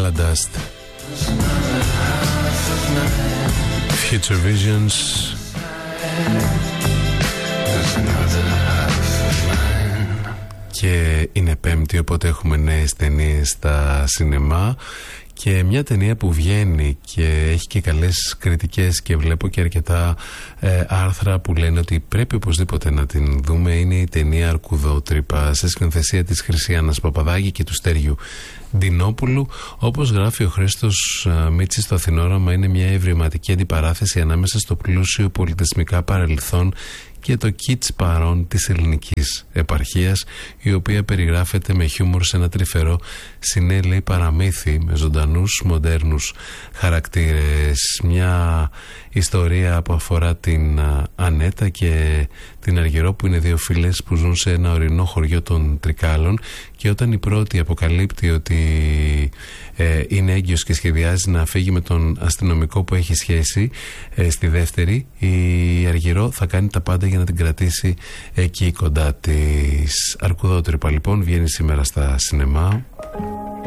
Stardust. Future Visions. Και είναι Πέμπτη, οπότε έχουμε νέες ταινίες στα σινεμά. Και μια ταινία που βγαίνει και έχει και καλές κριτικές και βλέπω και αρκετά άρθρα που λένε ότι πρέπει οπωσδήποτε να την δούμε, είναι η ταινία Αρκουδότρυπα, σε σκηνοθεσία της Χρυσιάννας Παπαδάκη και του Στέριου Ντινόπουλου. Όπως γράφει ο Χρήστος Μίτσης στο Αθηνόραμα, είναι μια ευρηματική αντιπαράθεση ανάμεσα στο πλούσιο πολιτισμικά παρελθόν και το κιτς παρόν της ελληνικής επαρχίας, η οποία περιγράφεται με χιούμορ σε ένα τρυφερό συνέλεη παραμύθι με ζωντανούς μοντέρνους χαρακτήρες. Μια ιστορία που αφορά την Ανέτα και την Αργυρό, που είναι δύο φίλες που ζουν σε ένα ορεινό χωριό των Τρικάλων, και όταν η πρώτη αποκαλύπτει ότι είναι έγκυος και σχεδιάζει να φύγει με τον αστυνομικό που έχει σχέση, στη δεύτερη η Αργυρό θα κάνει τα πάντα για να την κρατήσει εκεί κοντά της. Αρκουδότρυπα λοιπόν βγαίνει σήμερα στα σινεμά.